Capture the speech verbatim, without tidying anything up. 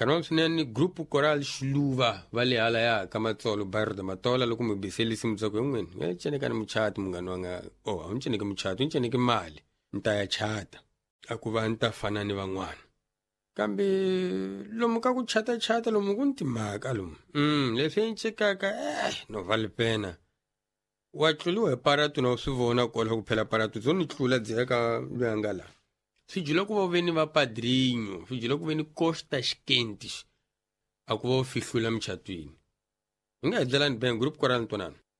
Kanal swinene grupo coral Shluva vale hala ya kama tsolo barda matola loko mu biseli simtsako yin'weni nge cene kana muchati munghana wanga oh unchene ke muchati unchene ke mali nta ya chata akuva nta fana ni van'wana kambe lomu ka ku chata chata lomu ku ntimhaka lomu mm leswi ncekaka eh no vale pena wa tluliwa paratu na swi vona ko la ku phela paratu zo ni tlula dzeka lwangala swijula ku veni va padrinho swijula ku veni costa xikenti aku va fihlula mchatwini unga hedzela ni ben group coral ntonana